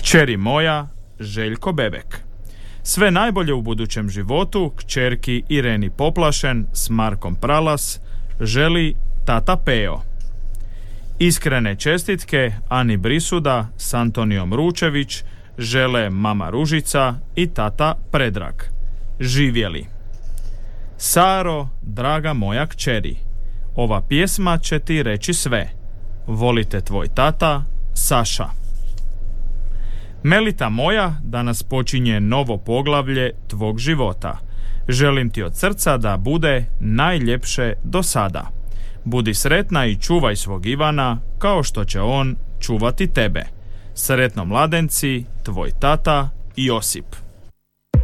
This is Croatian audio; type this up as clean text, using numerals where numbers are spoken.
Kćeri moja, Željko Bebek. Sve najbolje u budućem životu kćerki Ireni Poplašen s Markom Pralas želi tata Peo. Iskrene čestitke Ani Brisuda s Antonijom Ručević žele mama Ružica i tata Predrag. Živjeli. Saro, draga moja kćeri, ova pjesma će ti reći sve. Volite tvoj tata, Saša. Melita moja, danas počinje novo poglavlje tvog života. Želim ti od srca da bude najljepše do sada. Budi sretna i čuvaj svog Ivana kao što će on čuvati tebe. Sretno mladenci, tvoj tata Josip.